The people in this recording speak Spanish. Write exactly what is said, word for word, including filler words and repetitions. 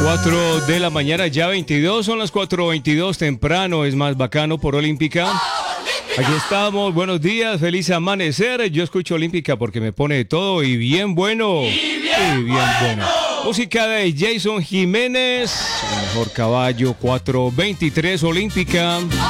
cuatro de la mañana, ya veintidós, son las cuatro veintidós, temprano, es más bacano por Olímpica. Aquí estamos, buenos días, feliz amanecer. Yo escucho Olímpica porque me pone de todo y bien bueno. Y bien, y bien bueno. Música de Jason Jiménez, el mejor caballo, cuatro veintitrés Olímpica.